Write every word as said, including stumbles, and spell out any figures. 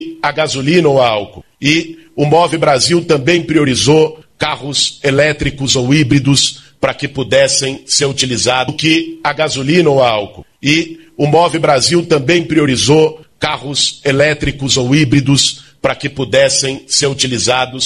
a gasolina ou a álcool. E o Move Brasil também priorizou carros elétricos ou híbridos para que pudessem ser utilizados que a gasolina ou a álcool. E o Move Brasil também priorizou carros elétricos ou híbridos para que pudessem ser utilizados